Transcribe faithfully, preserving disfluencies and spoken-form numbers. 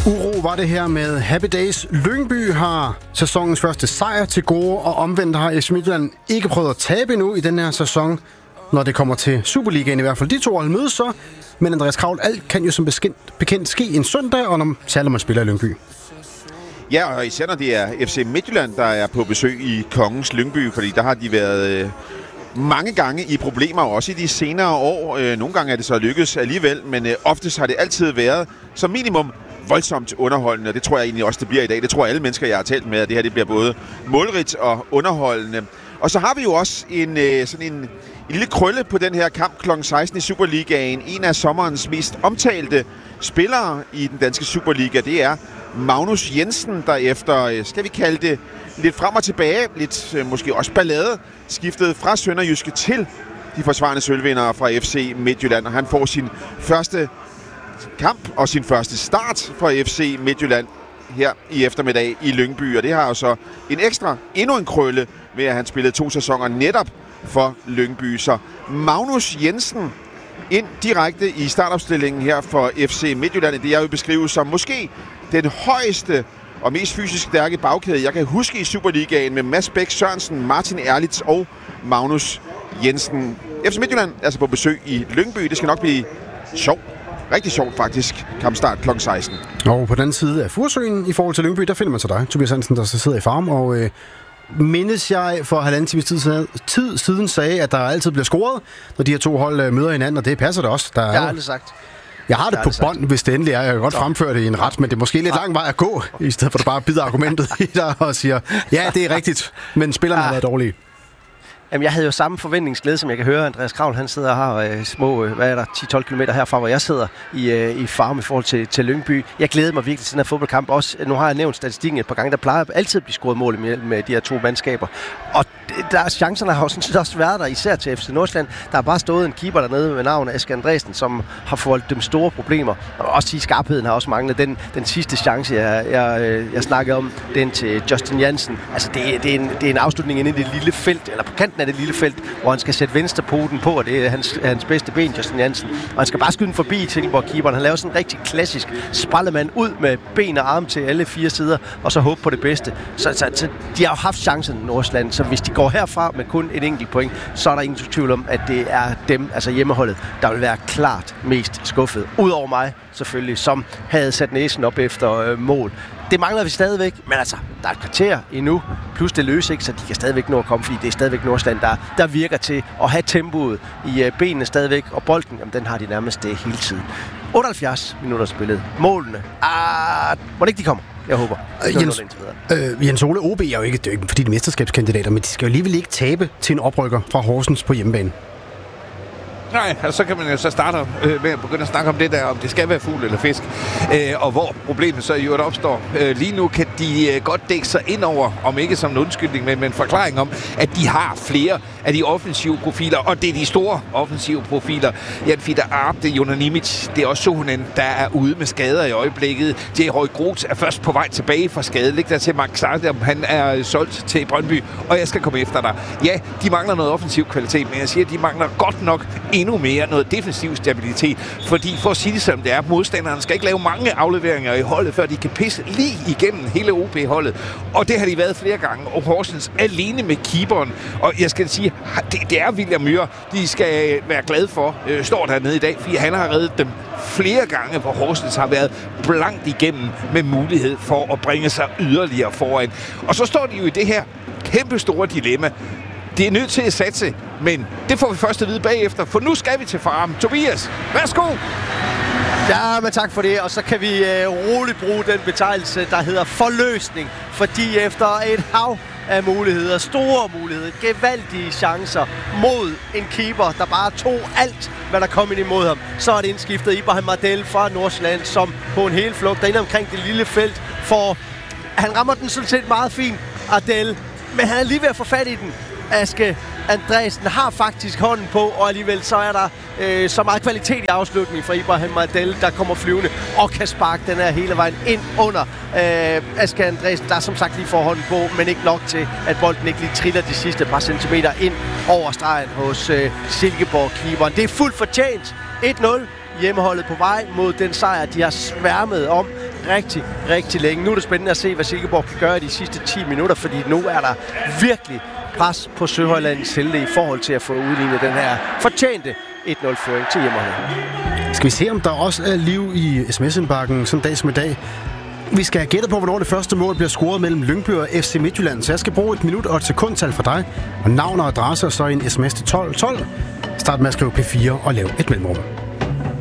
Uro var det her med Happy Days. Lyngby har sæsonens første sejr til gode, og omvendt har F C Midtjylland ikke prøvet at tabe endnu i den her sæson, når det kommer til Superligaen i hvert fald. De to hold mødes så, men Andreas Kravl, alt kan jo som bekendt, bekendt ske en søndag, og når særligt man spiller i Lyngby. Ja, og især når det er F C Midtjylland, der er på besøg i Kongens Lyngby, fordi der har de været øh, mange gange i problemer, også i de senere år. Øh, nogle gange er det så lykkes alligevel, men øh, oftest har det altid været som minimum voldsomt underholdende, og det tror jeg egentlig også, det bliver i dag. Det tror jeg alle mennesker, jeg har talt med, at det her det bliver både målrigt og underholdende. Og så har vi jo også en, øh, sådan en, en lille krølle på den her kamp klokken seksten i Superligaen. En af sommerens mest omtalte spillere i den danske Superliga, det er Magnus Jensen, der efter, skal vi kalde det, lidt frem og tilbage, lidt øh, måske også ballade, skiftede fra Sønderjyske til de forsvarende sølvvindere fra F C Midtjylland, og han får sin første kamp og sin første start for F C Midtjylland her i eftermiddag i Lyngby, og det har jo så en ekstra, endnu en krølle med, at han spillede to sæsoner netop for Lyngby. Så Magnus Jensen ind direkte i startopstillingen her for F C Midtjylland, det jeg vil beskrive som måske den højeste og mest fysisk stærke bagkæde, jeg kan huske i Superligaen, med Mads Bæk Sørensen, Martin Erlitz og Magnus Jensen. F C Midtjylland altså på besøg i Lyngby. Det skal nok blive sjovt. Rigtig sjovt faktisk. Kampstart klokken seksten. Og på den side af Furesøen i forhold til Lyngby, der finder man så dig, Tobias Hansen, der så sidder i farm. Og øh, mindes jeg for halvanden times tid, tid siden sagde, at der altid bliver scoret, når de her to hold øh, møder hinanden, og det passer det også. Der jeg har aldrig sagt. Jeg har det, det på bånd, hvis det endelig er. Jeg kan godt fremføre det i en ret, men det er måske lidt lang vej at gå, i stedet for at du bare bider argumentet i dig og siger, ja, det er rigtigt, men spillerne har været dårlige. Jamen, jeg havde jo samme forventningsglæde, som jeg kan høre. Andreas Kravl, han sidder her øh, små, øh, hvad er der, ti til tolv kilometer herfra, hvor jeg sidder i, øh, i farm i forhold til, til Lyngby. Jeg glæder mig virkelig til den her fodboldkamp. Også, nu har jeg nævnt statistikken et par gange, der plejer altid at blive scoret mål med, med de her to mandskaber. Og der er chancerne har jo sådan set også været der, især til F C Nordsjælland. Der har bare stået en keeper dernede med navn Asger Andresen, som har fået dem store problemer. Og også i skarpheden har også manglet den, den sidste chance, jeg, jeg, jeg snakkede om, den til Justin Jansen. Altså, det, det, er en, det er en afslutning inde i det lille felt, eller på kanten af det lille felt, hvor han skal sætte venstrepoten på, og det er hans, hans bedste ben, Justin Jansen. Og han skal bare skyde den forbi Silkeborg-keeperen. Han laver sådan en rigtig klassisk sprællemand ud med ben og arm til alle fire sider, og så håbe på det bedste. Så, så, så de har jo haft chancen i Nordsjælland, så hvis de går herfra med kun et enkelt point, så er der ingen tvivl om, at det er dem, altså hjemmeholdet, der vil være klart mest skuffet. Udover mig, selvfølgelig, som havde sat næsen op efter øh, mål. Det mangler vi stadigvæk, men altså, der er et kvarter endnu, plus det løser ikke, så de kan stadigvæk nå at komme, fordi det er stadigvæk Nordsjælland, der, der virker til at have tempoet i øh, benene stadigvæk, og bolden, jamen, den har de nærmest det hele tiden. otteoghalvfjerds minutter spillet. Målene, ah, må det ikke de kommer? Jeg håber. Øh, Jens, øh, Jens Ole, O B er jo ikke, det er ikke fordi de er mesterskabskandidater, men de skal jo alligevel ikke tabe til en oprykker fra Horsens på hjemmebane. Nej, altså, så kan man jo så starte øh, med at begynde at snakke om det der, om det skal være fugl eller fisk, øh, og hvor problemet så i øvrigt opstår. Øh, lige nu kan de øh, godt dække sig ind over, om ikke som en undskyldning, men med en forklaring om, at de har flere af de offensive profiler, og det er de store offensive profiler. Jan Fieder Arp, det er Jonas Nimic, det er også Sohonen, der er ude med skader i øjeblikket. J. Roy Groth er først på vej tilbage fra skade. Læg der til Max Sardam, han er solgt til Brøndby, og jeg skal komme efter dig. Ja, de mangler noget offensiv kvalitet, men jeg siger, at de mangler godt nok endnu mere noget defensiv stabilitet, fordi for at sige det som det er, modstanderen skal ikke lave mange afleveringer i holdet, før de kan pisse lige igennem hele O B-holdet. Og det har de været flere gange, og Horsens alene med keeperen. Og jeg skal sige, det, det er William Myhre, de skal være glade for, øh, står dernede i dag, fordi han har reddet dem flere gange, hvor Horsens har været blankt igennem med mulighed for at bringe sig yderligere foran. Og så står de jo i det her kæmpe store dilemma. Det er nødt til at satse, men det får vi først at vide bagefter, for nu skal vi til farm. Tobias, værsgo! Ja, men tak for det, og så kan vi øh, roligt bruge den betegnelse, der hedder forløsning, fordi efter et hav af muligheder, store muligheder, gevaldige chancer mod en keeper, der bare tog alt, hvad der kom ind imod ham, så er det indskiftet Ibrahim Ardel fra Nordsjælland, som på en hel flugt derinde omkring det lille felt, for han rammer den sådan set meget fint, Ardel, men han er lige ved at få fat i den. Aske Andresen har faktisk hånden på, og alligevel så er der øh, så meget kvalitet i afslutningen fra Ibrahim Ardel, der kommer flyvende og kan sparke den her hele vejen ind under øh, Aske Andresen, der som sagt lige får hånden på, men ikke nok til, at bolden ikke lige triller de sidste par centimeter ind over stregen hos øh, Silkeborg-keeperen. Det er fuldt fortjent. et nul. Hjemmeholdet på vej mod den sejr, de har sværmet om rigtig, rigtig længe. Nu er det spændende at se, hvad Silkeborg kan gøre de sidste ti minutter, fordi nu er der virkelig pres på Søhøjlandets helte i forhold til at få udlignet den her fortjente et nul-føring til hjemmeholdet. Skal vi se, om der også er liv i sms-indbakken sådan en dag som i dag? Vi skal have gættet på, hvornår det første mål bliver scoret mellem Lyngby og F C Midtjylland, så jeg skal bruge et minut og et sekundtal for dig. Og navn og adresse, og så en sms til tolv tolv. Start med at skrive P fire og lav et mellemrum.